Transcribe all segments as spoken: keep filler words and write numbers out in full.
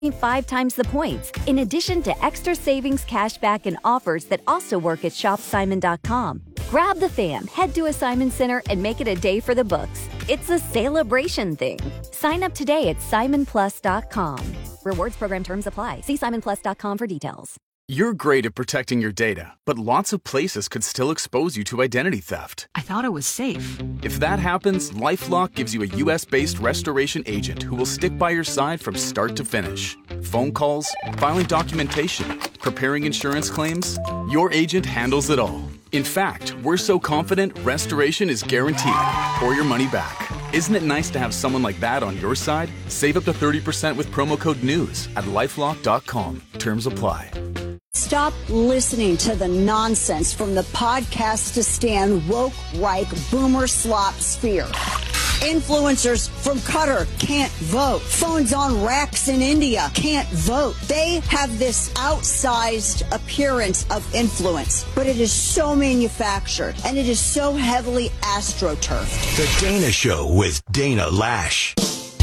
Five times the points, in addition to extra savings, cash back, and offers that also work at shop simon dot com. Grab the fam, head to a Simon Center, and make it a day for the books. It's a celebration thing. Sign up today at simon plus dot com. Rewards program terms apply. See simon plus dot com for details. You're great at protecting your data, but lots of places could still expose you to identity theft. I thought it was safe. If that happens, LifeLock gives you a U S-based restoration agent who will stick by your side from start to finish. Phone calls, filing documentation, preparing insurance claims, your agent handles it all. In fact, we're so confident restoration is guaranteed or your money back. Isn't it nice to have someone like that on your side? Save up to thirty percent with promo code NEWS at lifelock dot com. Terms apply. Stop listening to the nonsense from the podcast to stand woke, Reich, boomer, slop sphere. Influencers from Qatar can't vote. Phones on racks in India can't vote. They have this outsized appearance of influence, but it is so manufactured and it is so heavily astroturfed. The Dana Show with Dana Lash.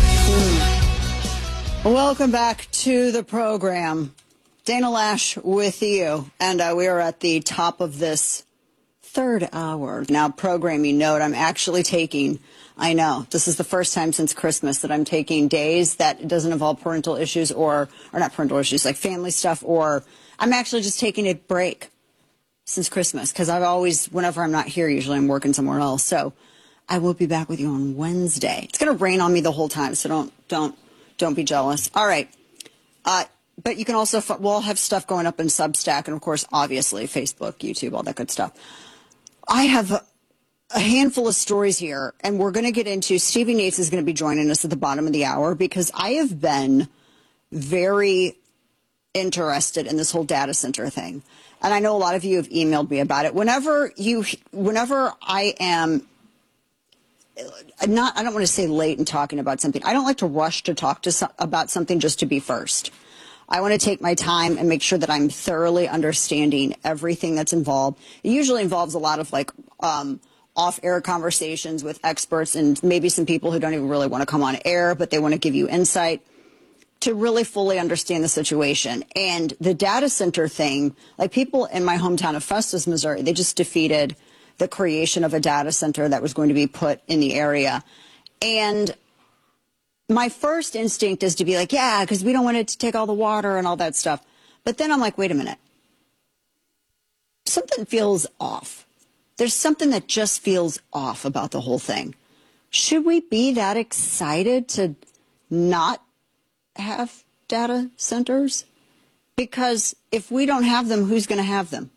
Mm. Welcome back to the program. Dana Lash with you, and uh, we are at the top of this third hour. Now, programming note, I'm actually taking, I know, this is the first time since Christmas that I'm taking days that it doesn't involve parental issues or, or not parental issues, like family stuff, or I'm actually just taking a break since Christmas, because I've always, whenever I'm not here, usually I'm working somewhere else. So I will be back with you on Wednesday. It's going to rain on me the whole time, so don't, don't, don't be jealous. All right. Uh, But you can also, we'll have stuff going up in Substack and, of course, obviously, Facebook, YouTube, all that good stuff. I have a, a handful of stories here, and we're going to get into, Stevie Nates is going to be joining us at the bottom of the hour, because I have been very interested in this whole data center thing. And I know a lot of you have emailed me about it. Whenever you, whenever I am not, I don't want to say late in talking about something. I don't like to rush to talk to so, about something just to be first. I want to take my time and make sure that I'm thoroughly understanding everything that's involved. It usually involves a lot of like um, off-air conversations with experts and maybe some people who don't even really want to come on air, but they want to give you insight to really fully understand the situation. And the data center thing, like people in my hometown of Festus, Missouri, they just defeated the creation of a data center that was going to be put in the area. And my first instinct is to be like, yeah, because we don't want it to take all the water and all that stuff. But then I'm like, wait a minute. Something feels off. There's something that just feels off about the whole thing. Should we be that excited to not have data centers? Because if we don't have them, who's going to have them?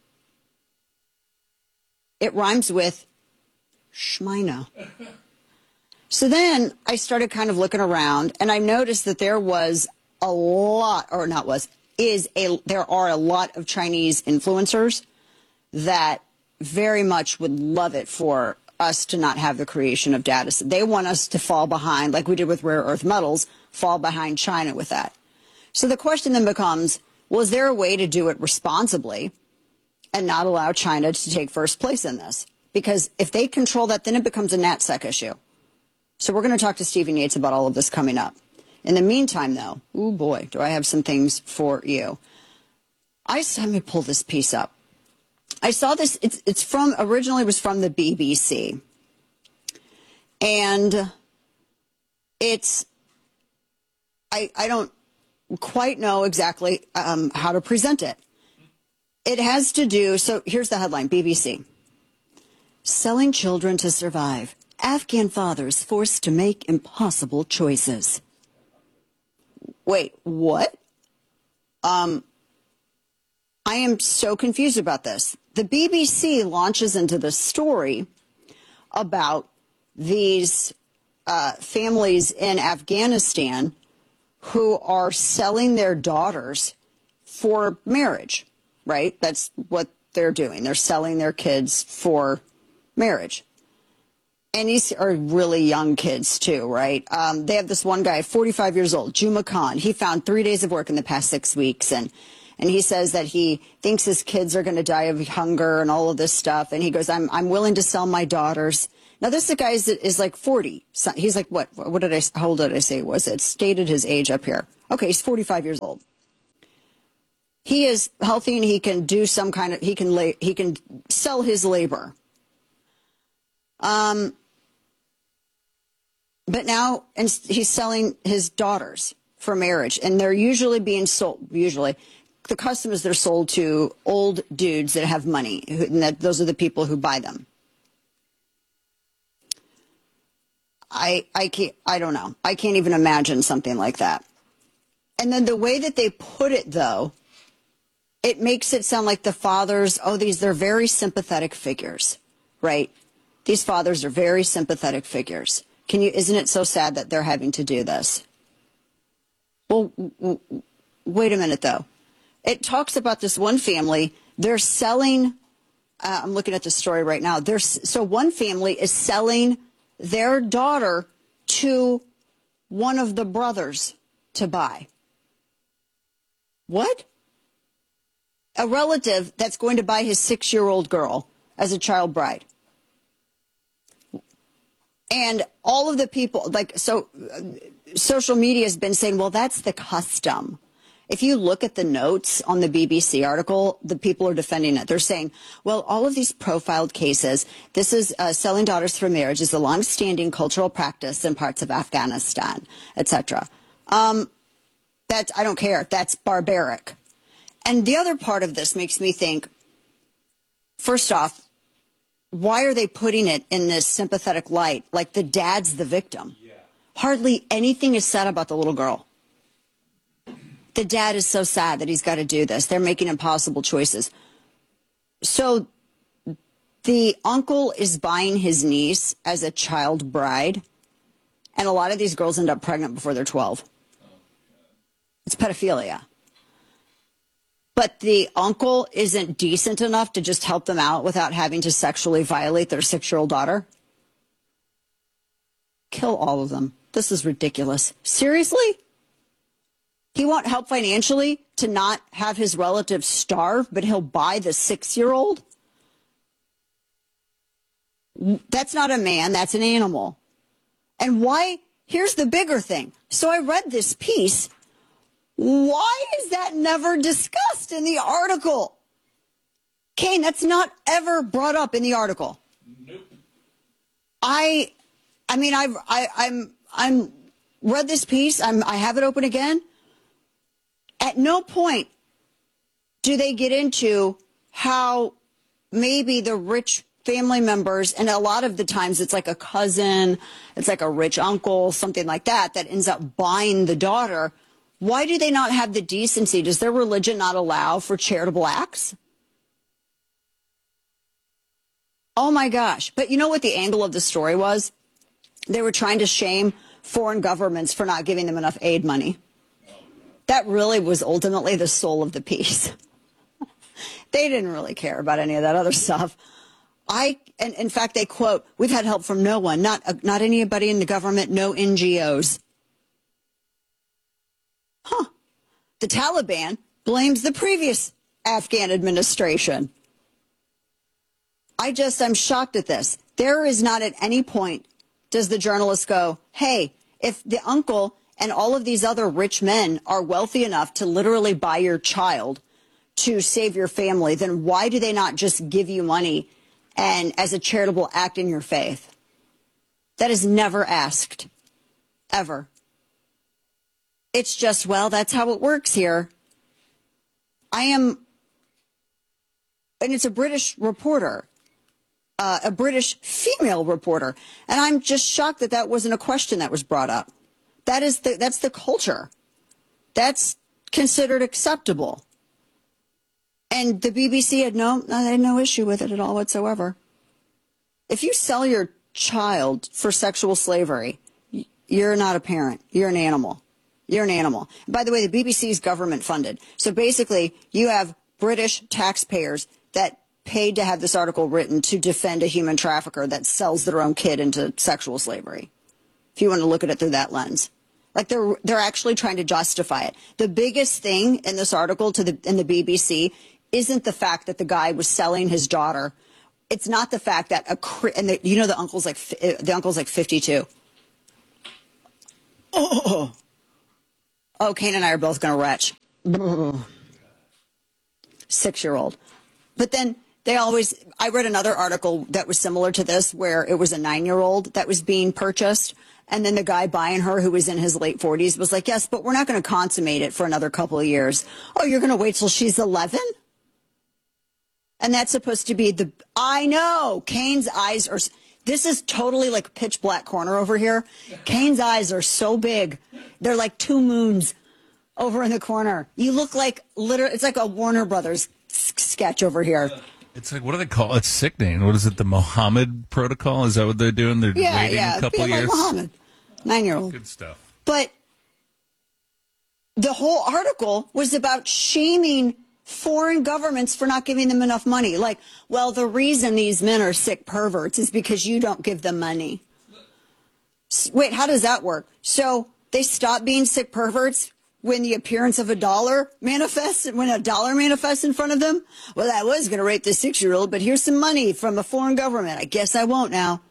It rhymes with Schmina. So then I started kind of looking around, and I noticed that there was a lot, or not was, is a, there are a lot of Chinese influencers that very much would love it for us to not have the creation of data centers. They want us to fall behind, like we did with rare earth metals, fall behind China with that. So the question then becomes, well, is there a way to do it responsibly and not allow China to take first place in this? Because if they control that, then it becomes a NatSec issue. So we're going to talk to Stevie Nates about all of this coming up. In the meantime, though, oh boy, do I have some things for you. I let me pull this piece up. I saw this. It's it's from originally it was from the B B C, and it's I I don't quite know exactly um, how to present it. It has to do. So here's the headline: B B C. Selling children to survive. Afghan fathers forced to make impossible choices. Wait, what? Um, I am so confused about this. The B B C launches into the story about these uh, families in Afghanistan who are selling their daughters for marriage, right? That's what they're doing. They're selling their kids for marriage. And these are really young kids, too, right? Um, they have this one guy, forty-five years old, Juma Khan. He found three days of work in the past six weeks. And, and he says that he thinks his kids are going to die of hunger and all of this stuff. And he goes, I'm, I'm willing to sell my daughters. Now, this guy is, is like forty. So he's like, what? What did I, how old did I say was it? Stated his age up here. Okay, he's forty-five years old. He is healthy and he can do some kind of, he can lay, he can sell his labor. Um, but now and he's selling his daughters for marriage, and they're usually being sold, usually, the custom is they're sold to old dudes that have money, and that those are the people who buy them. I, I can't, I don't know. I can't even imagine something like that. And then the way that they put it, though, it makes it sound like the fathers, oh, these, they're very sympathetic figures, right? These fathers are very sympathetic figures. Can you, isn't it so sad that they're having to do this? Well, w- w- wait a minute, though. It talks about this one family. They're selling, uh, I'm looking at the story right now. They're, so one family is selling their daughter to one of the brothers to buy. What? A relative that's going to buy his six-year-old girl as a child bride. And all of the people, like, so uh, social media has been saying, well, that's the custom. If you look at the notes on the B B C article, the people are defending it. They're saying, well, all of these profiled cases, this is uh, selling daughters for marriage is a long-standing cultural practice in parts of Afghanistan, et cetera. Um, that, I don't care. That's barbaric. And the other part of this makes me think, first off, why are they putting it in this sympathetic light? Like the dad's the victim. Yeah. Hardly anything is said about the little girl. The dad is so sad that he's got to do this. They're making impossible choices. So the uncle is buying his niece as a child bride. And a lot of these girls end up pregnant before they're twelve. It's pedophilia. But the uncle isn't decent enough to just help them out without having to sexually violate their six-year-old daughter. Kill all of them. This is ridiculous. Seriously? He won't help financially to not have his relatives starve, but he'll buy the six-year-old? That's not a man. That's an animal. And why? Here's the bigger thing. So I read this piece. Why is that never discussed in the article? Kane, that's not ever brought up in the article. Nope. I, I mean, I've, I, I'm, I'm read this piece. I'm, I have it open again. At no point do they get into how maybe the rich family members, and a lot of the times it's like a cousin, it's like a rich uncle, something like that, that ends up buying the daughter. Why do they not have the decency? Does their religion not allow for charitable acts? Oh, my gosh. But you know what the angle of the story was? They were trying to shame foreign governments for not giving them enough aid money. That really was ultimately the soul of the piece. They didn't really care about any of that other stuff. I, and in fact, they quote, we've had help from no one, not, uh, not anybody in the government, no N G Os. Huh. The Taliban blames the previous Afghan administration. I just, I'm shocked at this. There is not at any point does the journalist go, hey, if the uncle and all of these other rich men are wealthy enough to literally buy your child to save your family, then why do they not just give you money and as a charitable act in your faith? That is never asked, ever. It's just, well, that's how it works here. I am, and it's a British reporter, uh, a British female reporter, and I'm just shocked that that wasn't a question that was brought up. That is the, that's the culture. That's considered acceptable. And the B B C had no, they had no issue with it at all whatsoever. If you sell your child for sexual slavery, you're not a parent. You're an animal. You're an animal. And by the way, the B B C is government funded. So basically, you have British taxpayers that paid to have this article written to defend a human trafficker that sells their own kid into sexual slavery. If you want to look at it through that lens. Like they're they're actually trying to justify it. The biggest thing in this article to the in the B B C isn't the fact that the guy was selling his daughter. It's not the fact that a and the, you know the uncle's like the uncle's like fifty-two. Oh. oh, Kane and I are both going to retch. Six-year-old. But then they always, I read another article that was similar to this where it was a nine-year-old that was being purchased. And then the guy buying her, who was in his late forties, was like, yes, but we're not going to consummate it for another couple of years. Oh, you're going to wait till she's eleven? And that's supposed to be the, I know, Kane's eyes are, this is totally like pitch black corner over here. Kane's eyes are so big. They're like two moons over in the corner. You look like, literally, it's like a Warner Brothers sketch over here. It's like, what do they call it? It's sickening. What is it, the Mohammed protocol? Is that what they're doing? They're yeah, waiting yeah. a couple Like years? Mohammed, nine-year-old. Good stuff. But the whole article was about shaming foreign governments for not giving them enough money. Like, well, the reason these men are sick perverts is because you don't give them money. Wait, how does that work? So they stop being sick perverts when the appearance of a dollar manifests, when a dollar manifests in front of them? Well, I was going to rape the six-year-old, but here's some money from a foreign government. I guess I won't now.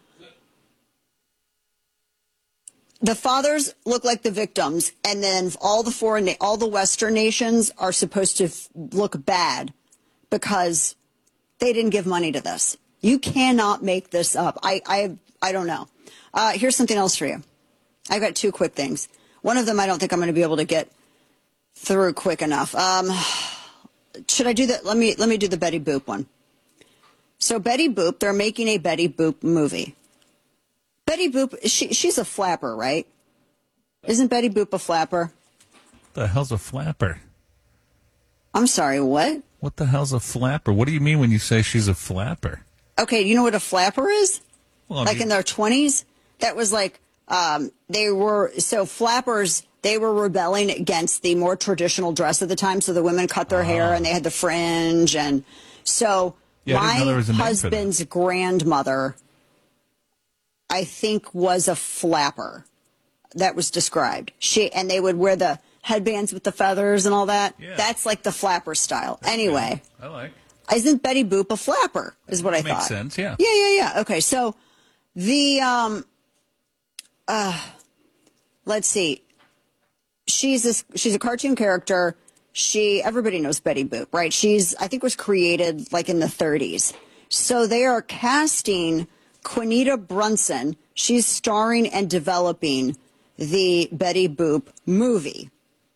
The fathers look like the victims, and then all the foreign, all the Western nations are supposed to f- look bad because they didn't give money to this. You cannot make this up. I, I, I don't know. Uh, here's something else for you. I've got two quick things. One of them I don't think I'm going to be able to get through quick enough. Um, should I do that? Let me let me do the Betty Boop one. So Betty Boop, they're making a Betty Boop movie. Betty Boop, she, she's a flapper, right? Isn't Betty Boop a flapper? What the hell's a flapper? I'm sorry, what? What the hell's a flapper? What do you mean when you say she's a flapper? Okay, you know what a flapper is? Well, I like mean, in their twenties? That was like, um, they were, so flappers, they were rebelling against the more traditional dress of the time. So the women cut their uh, hair and they had the fringe. And so yeah, my husband's grandmother, I think, was a flapper. That was described. She and they would wear the headbands with the feathers and all that. Yeah. That's like the flapper style. That's anyway, good. I like. Isn't Betty Boop a flapper? Is what I Makes thought. Makes sense. Yeah. Yeah, yeah, yeah. Okay, so the um, uh, let's see. She's a, she's a cartoon character. She everybody knows Betty Boop, right? She's I think was created like in the thirties. So they are casting Quinita Brunson. She's starring and developing the Betty Boop movie.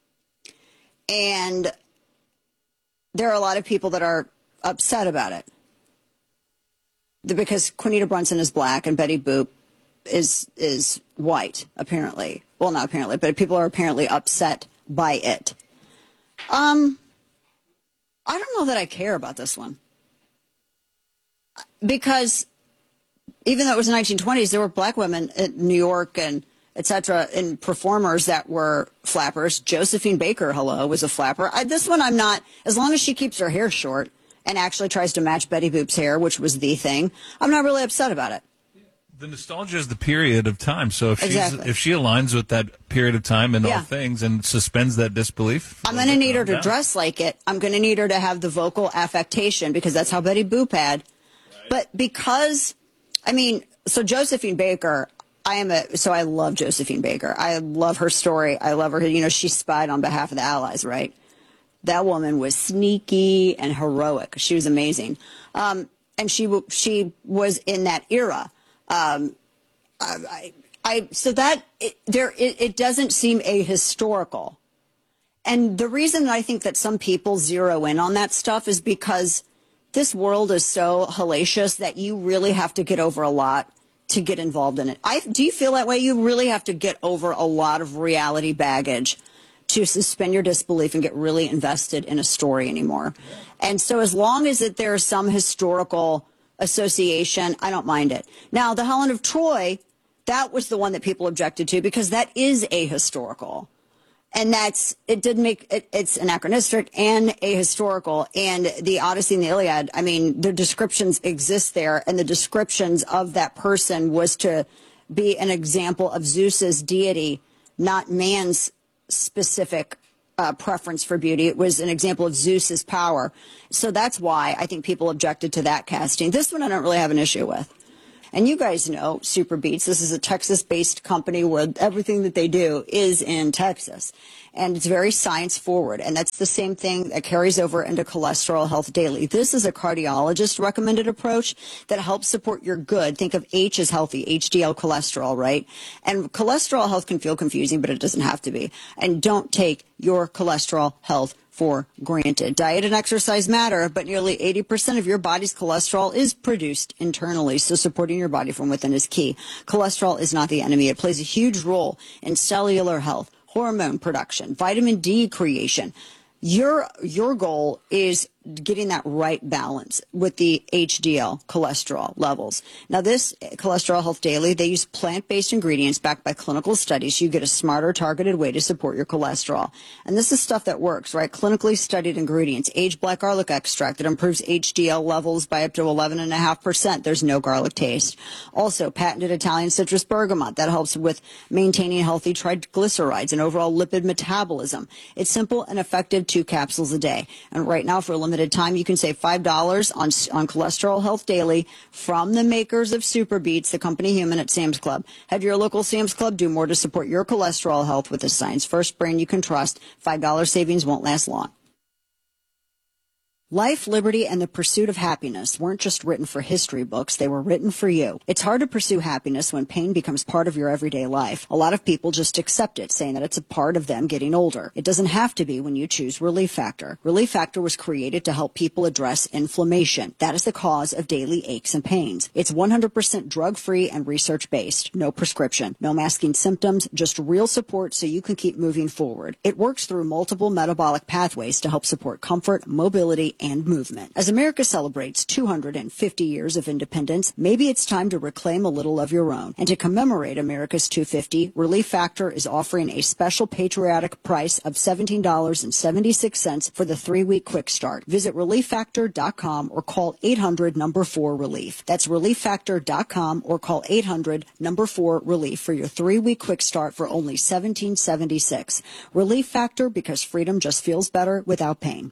And there are a lot of people that are upset about it. Because Quinita Brunson is black and Betty Boop is is white, apparently. Well, not apparently, but people are apparently upset by it. Um, I don't know that I care about this one. Because even though it was the nineteen twenties, there were black women in New York and et cetera, and performers that were flappers. Josephine Baker, hello, was a flapper. I, this one I'm not, as long as she keeps her hair short and actually tries to match Betty Boop's hair, which was the thing, I'm not really upset about it. The nostalgia is the period of time. So if exactly. she's, if she aligns with that period of time and yeah. all things and suspends that disbelief, I'm going to need her to down. dress like it. I'm going to need her to have the vocal affectation because that's how Betty Boop had. Right. But because, I mean, so Josephine Baker, I am a, so I love Josephine Baker. I love her story. I love her. You know, she spied on behalf of the Allies, right? That woman was sneaky and heroic. She was amazing. Um, and she, she was in that era. Um, I, I, so that it, there, it, it doesn't seem ahistorical. And the reason I think that some people zero in on that stuff is because this world is so hellacious that you really have to get over a lot to get involved in it. I, do you feel that way? You really have to get over a lot of reality baggage to suspend your disbelief and get really invested in a story anymore. And so as long as it, there's some historical association, I don't mind it. Now, the Helen of Troy, that was the one that people objected to because that is ahistorical. And that's, it did make, it, it's anachronistic and ahistorical. And the Odyssey and the Iliad, I mean, the descriptions exist there. And the descriptions of that person was to be an example of Zeus's deity, not man's specific uh, preference for beauty. It was an example of Zeus's power. So that's why I think people objected to that casting. This one I don't really have an issue with. And you guys know Super Beats. This is a Texas-based company where everything that they do is in Texas. and it's very science forward. And that's the same thing that carries over into Cholesterol Health Daily. This is a cardiologist recommended approach that helps support your good. Think of H as healthy, H D L cholesterol, right? And cholesterol health can feel confusing, but it doesn't have to be. And don't take your cholesterol health for granted. Diet and exercise matter, but nearly eighty percent of your body's cholesterol is produced internally, so supporting your body from within is key. Cholesterol is not the enemy. It plays a huge role in cellular health, hormone production, vitamin D creation. Your your goal is getting that right balance with the H D L cholesterol levels. Now, this Cholesterol Health Daily, they use plant-based ingredients backed by clinical studies. So you get a smarter, targeted way to support your cholesterol. And this is stuff that works, right? Clinically studied ingredients. Aged black garlic extract that improves H D L levels by up to eleven point five percent. There's no garlic taste. Also, patented Italian citrus bergamot that helps with maintaining healthy triglycerides and overall lipid metabolism. It's simple and effective, two capsules a day. And right now, for a limited time, you can save five dollars on on Cholesterol Health Daily from the makers of Super Beets, the company human at Sam's Club. Head to your local Sam's Club. Do more to support your cholesterol health with a science-first brand you can trust. five dollars savings won't last long. Life, liberty, and the pursuit of happiness weren't just written for history books. They were written for you. It's hard to pursue happiness when pain becomes part of your everyday life. A lot of people just accept it, saying that it's a part of them getting older. It doesn't have to be when you choose Relief Factor. Relief Factor was created to help people address inflammation. That is the cause of daily aches and pains. It's one hundred percent drug-free and research-based. No prescription. No masking symptoms. Just real support so you can keep moving forward. It works through multiple metabolic pathways to help support comfort, mobility, and movement. As America celebrates two hundred fifty years of independence, maybe it's time to reclaim a little of your own. And to commemorate America's two hundred fifty, Relief Factor is offering a special patriotic price of seventeen dollars and seventy-six cents for the three-week quick start. Visit relief factor dot com or call eight hundred number four relief. That's relief factor dot com or call eight hundred number four relief for your three-week quick start for only seventeen dollars and seventy-six cents. Relief Factor, because freedom just feels better without pain.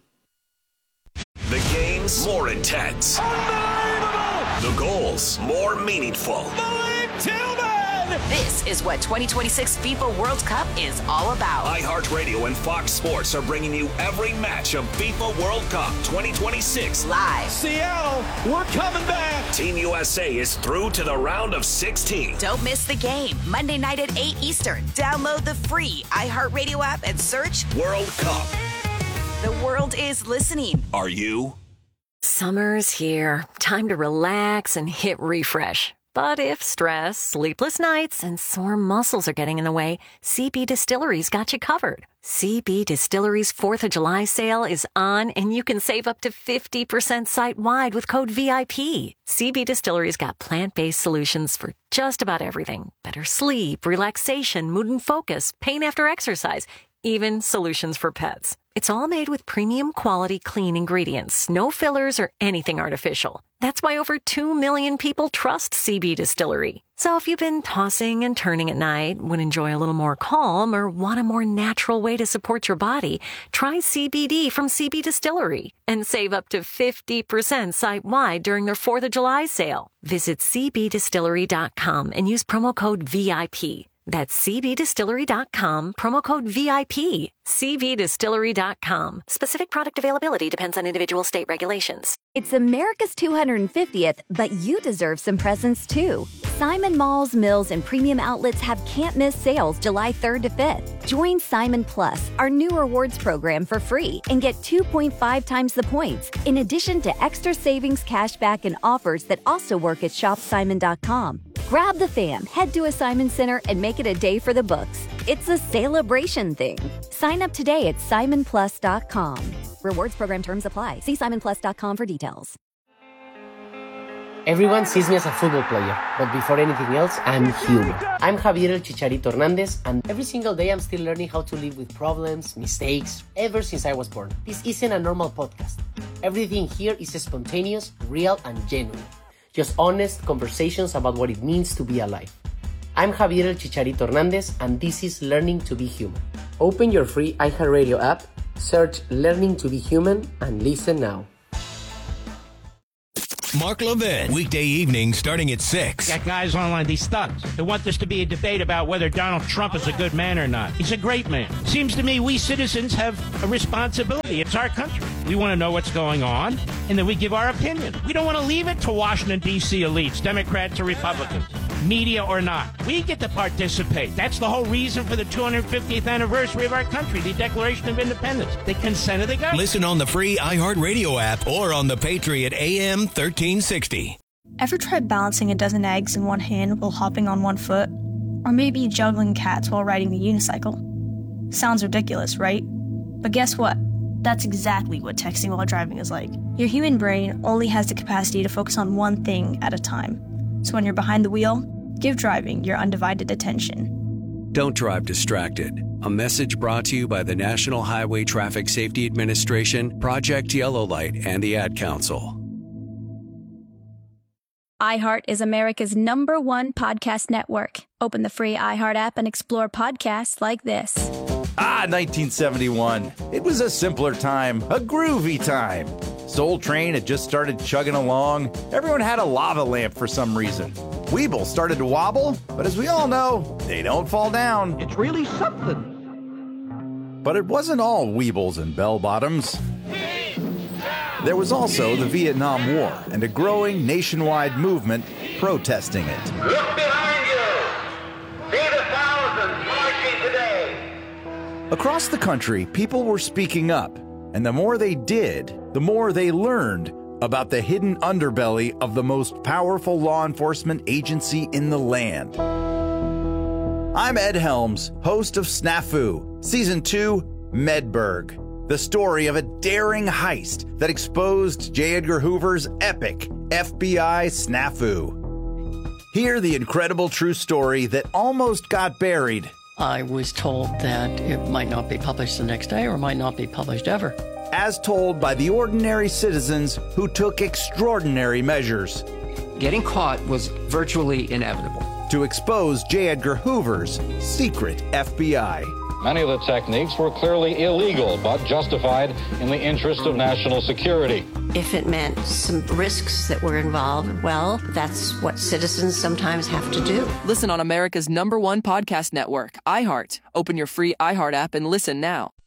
The game's more intense. Unbelievable! The goals more meaningful. Malik Tillman! This is what twenty twenty-six FIFA World Cup is all about. iHeartRadio and Fox Sports are bringing you every match of FIFA World Cup twenty twenty-six. Live. Seattle, we're coming back. Team U S A is through to the round of sixteen. Don't miss the game. Monday night at eight Eastern. Download the free iHeartRadio app and search World Cup. The world is listening. Are you? Summer's here. Time to relax and hit refresh. But if stress, sleepless nights, and sore muscles are getting in the way, C B Distillery's got you covered. C B Distillery's fourth of July sale is on, and you can save up to fifty percent site-wide with code V I P. C B Distillery's got plant-based solutions for just about everything. Better sleep, relaxation, mood and focus, pain after exercise, even solutions for pets. It's all made with premium quality clean ingredients, no fillers or anything artificial. That's why over two million people trust C B Distillery. So if you've been tossing and turning at night, would enjoy a little more calm, or want a more natural way to support your body, try C B D from C B Distillery and save up to fifty percent site-wide during their fourth of July sale. Visit c b distillery dot com and use promo code V I P. That's c b distillery dot com, promo code V I P. c b distillery dot com. Specific product availability depends on individual state regulations. It's America's two hundred fiftieth, but you deserve some presents too. Simon Malls, Mills, and premium outlets have can't-miss sales July third to fifth. Join Simon Plus, our new rewards program, for free and get two point five times the points, in addition to extra savings, cashback, and offers that also work at shop simon dot com. Grab the fam, head to a Simon Center, and make it a day for the books. It's a celebration thing. Sign up today at simon plus dot com. Rewards program terms apply. See simon plus dot com for details. Everyone sees me as a football player, but before anything else, I'm human. I'm Javier El Chicharito Hernandez, and every single day I'm still learning how to live with problems, mistakes, ever since I was born. This isn't a normal podcast. Everything here is spontaneous, real, and genuine. Just honest conversations about what it means to be alive. I'm Javier El Chicharito Hernandez, and this is Learning to be Human. Open your free iHeartRadio app, search Learning to be Human, and listen now. Mark Levin, weekday evenings starting at six. Got guys online, these thugs, who want this to be a debate about whether Donald Trump is a good man or not. He's a great man. Seems to me we citizens have a responsibility. It's our country. We want to know what's going on, and then we give our opinion. We don't want to leave it to Washington, D C elites, Democrats or Republicans, media or not. We get to participate. That's the whole reason for the two hundred fiftieth anniversary of our country, the Declaration of Independence, the consent of the government. Listen on the free iHeartRadio app or on the Patriot A M thirteen sixty. Ever tried balancing a dozen eggs in one hand while hopping on one foot? Or maybe juggling cats while riding the unicycle? Sounds ridiculous, right? But guess what? That's exactly what texting while driving is like. Your human brain only has the capacity to focus on one thing at a time. So when you're behind the wheel, give driving your undivided attention. Don't drive distracted. A message brought to you by the National Highway Traffic Safety Administration, Project Yellow Light, and the Ad Council. iHeart is America's number one podcast network. Open the free iHeart app and explore podcasts like this. Ah, nineteen seventy-one. It was a simpler time, a groovy time. Soul Train had just started chugging along. Everyone had a lava lamp for some reason. Weeble started to wobble, but as we all know, they don't fall down. It's really something. But it wasn't all Weebles and bell-bottoms. There was also the Vietnam War and a growing nationwide movement protesting it. Look behind you! See the thousands marching today! Across the country, people were speaking up, and the more they did, the more they learned about the hidden underbelly of the most powerful law enforcement agency in the land. I'm Ed Helms, host of Snafu, Season two, Medberg, the story of a daring heist that exposed J. Edgar Hoover's epic F B I snafu. Hear the incredible true story that almost got buried. I was told that it might not be published the next day or might not be published ever. As told by the ordinary citizens who took extraordinary measures. Getting caught was virtually inevitable. To expose J. Edgar Hoover's secret F B I. Many of the techniques were clearly illegal, but justified in the interest of national security. If it meant some risks that were involved, well, that's what citizens sometimes have to do. Listen on America's number one podcast network, iHeart. Open your free iHeart app and listen now.